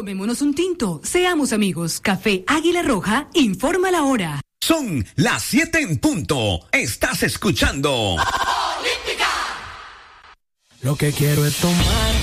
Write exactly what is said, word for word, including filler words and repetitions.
Tomémonos un tinto, seamos amigos. Café Águila Roja informa la hora. Son las siete en punto. Estás escuchando Olímpica. Lo que quiero es tomar